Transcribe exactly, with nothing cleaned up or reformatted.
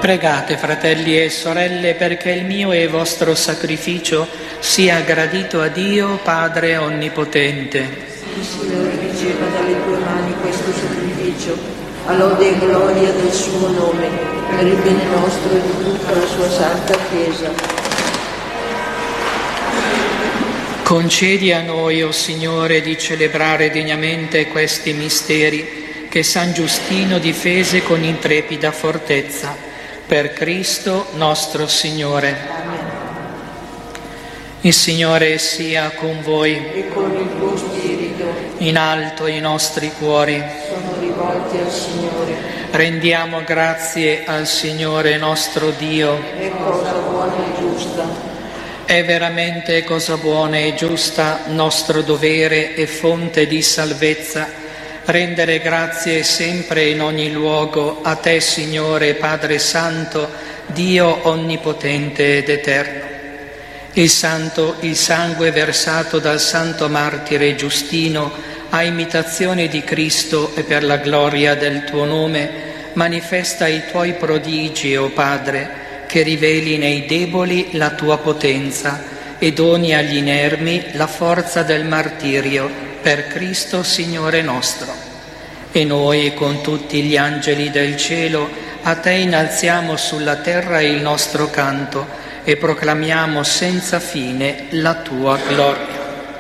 Pregate, fratelli e sorelle, perché il mio e vostro sacrificio sia gradito a Dio, Padre Onnipotente. Il Signore riceva dalle tue mani questo sacrificio, a lode e gloria del suo nome, per il bene nostro e di tutta la sua santa Chiesa. Concedi a noi, o Signore, di celebrare degnamente questi misteri che San Giustino difese con intrepida fortezza. Per Cristo nostro Signore. Amen. Il Signore sia con voi. E con il tuo spirito. In alto i nostri cuori. Sono rivolti al Signore. Rendiamo grazie al Signore nostro Dio. È cosa buona e giusta. È veramente cosa buona e giusta, nostro dovere e fonte di salvezza, rendere grazie sempre e in ogni luogo a Te, Signore, Padre Santo, Dio Onnipotente ed Eterno. Il santo, il sangue versato dal santo martire Giustino a imitazione di Cristo e per la gloria del Tuo nome, manifesta i Tuoi prodigi, o Padre, che riveli nei deboli la Tua potenza e doni agli inermi la forza del martirio, per Cristo Signore nostro. E noi, con tutti gli angeli del cielo, a Te innalziamo sulla terra il nostro canto e proclamiamo senza fine la Tua gloria.